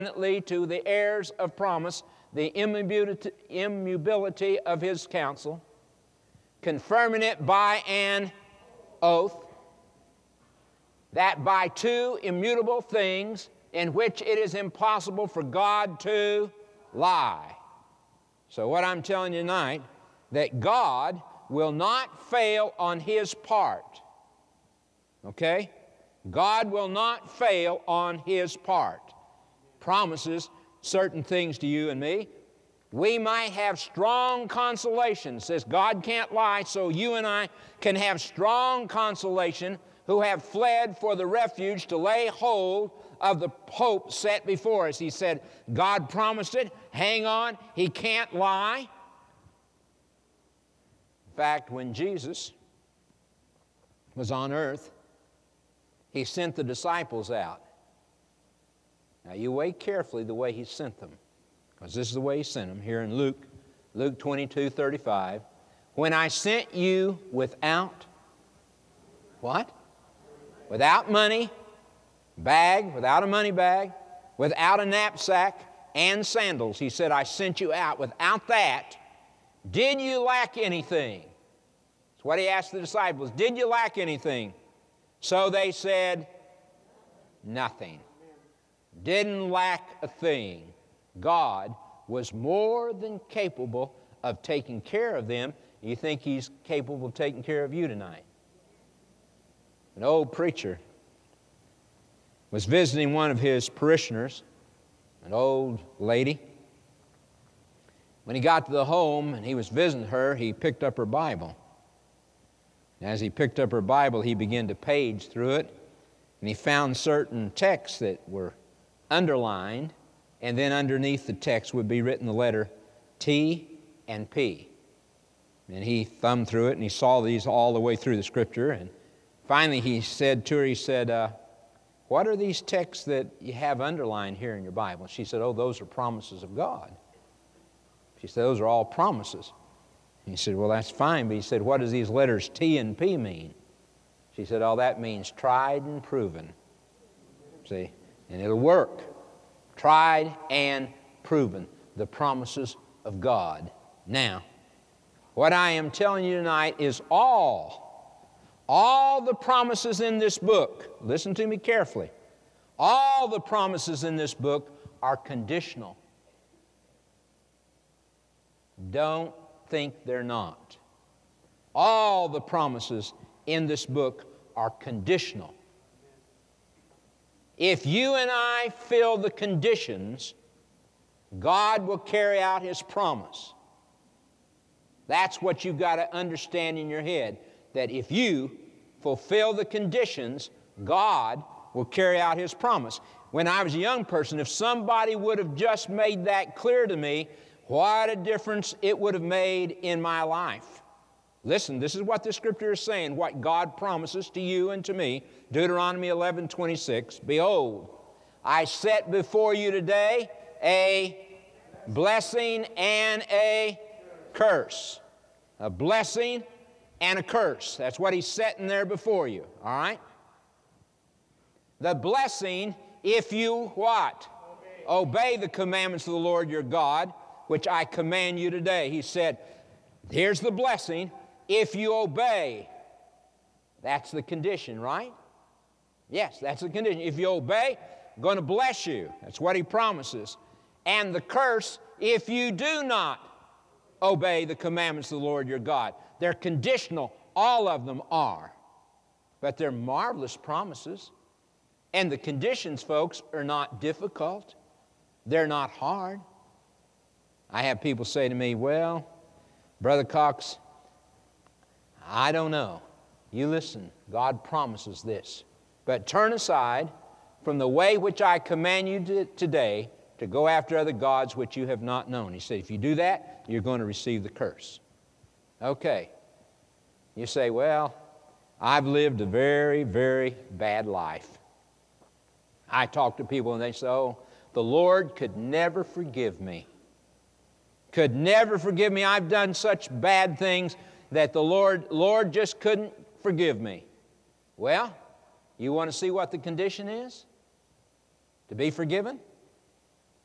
to the heirs of promise the immutability of his counsel, confirming it by an oath, that by two immutable things in which it is impossible for God to lie. So what I'm telling you tonight, that God will not fail on his part. Okay? God will not fail on his part. Promises certain things to you and me. We might have strong consolation. It says God can't lie, so you and I can have strong consolation who have fled for the refuge to lay hold of the hope set before us. He said, God promised it. Hang on. He can't lie. In fact, when Jesus was on earth, he sent the disciples out. Now, you weigh carefully the way he sent them, because this is the way he sent them. Here in Luke 22:35, when I sent you without, what? Without money bag, without a money bag, without a knapsack and sandals. He said, I sent you out without that. Did you lack anything? That's what he asked the disciples. Did you lack anything? So they said, nothing. Didn't lack a thing. God was more than capable of taking care of them. You think he's capable of taking care of you tonight? An old preacher was visiting one of his parishioners, an old lady. When he got to the home and he was visiting her, he picked up her Bible. As he picked up her Bible, he began to page through it, and he found certain texts that were underlined, and then underneath the text would be written the letter T and P. And he thumbed through it, and he saw these all the way through the Scripture, and finally he said to her, he said, what are these texts that you have underlined here in your Bible? She said, oh, those are promises of God. She said, those are all promises. He said, well, that's fine, but he said, what does these letters T and P mean? She said, oh, that means tried and proven. See? And it'll work. Tried and proven. The promises of God. Now, what I am telling you tonight is all the promises in this book, listen to me carefully, all the promises in this book are conditional. Don't think they're not. All the promises in this book are conditional. If you and I fill the conditions, God will carry out his promise. That's what you've got to understand in your head, that if you fulfill the conditions, God will carry out his promise. When I was a young person, if somebody would have just made that clear to me, what a difference it would have made in my life. Listen, this is what the Scripture is saying, what God promises to you and to me. Deuteronomy 11:26, behold, I set before you today a blessing and a curse. A blessing and a curse. That's what he's setting there before you, all right? The blessing, if you what? Obey the commandments of the Lord your God, which I command you today. He said, here's the blessing, if you obey. That's the condition, right? Yes, that's the condition. If you obey, I'm going to bless you. That's what he promises. And the curse, if you do not obey the commandments of the Lord your God. They're conditional. All of them are. But they're marvelous promises. And the conditions, folks, are not difficult. They're not hard. I have people say to me, well, Brother Cox, I don't know. You listen, God promises this. But turn aside from the way which I command you today to go after other gods which you have not known. He said, if you do that, you're going to receive the curse. Okay. You say, well, I've lived a very, very bad life. I talk to people and they say, oh, the Lord could never forgive me. Could never forgive me. I've done such bad things that the Lord just couldn't forgive me. Well, you want to see what the condition is to be forgiven?